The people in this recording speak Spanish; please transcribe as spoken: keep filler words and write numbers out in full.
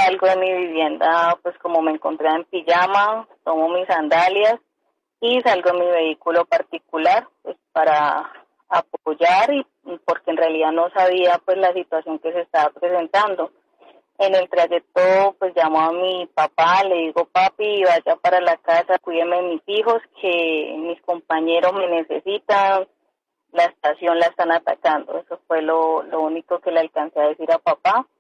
salgo de mi vivienda, pues como me encontré en pijama, tomo mis sandalias y salgo en mi vehículo particular, pues para apoyar y y porque en realidad no sabía pues la situación que se estaba presentando. En el trayecto pues llamo a mi papá, le digo papi, vaya para la casa, cuídeme de mis hijos, que mis compañeros me necesitan, la estación la están atacando. Eso fue lo, lo único que le alcancé a decir a papá.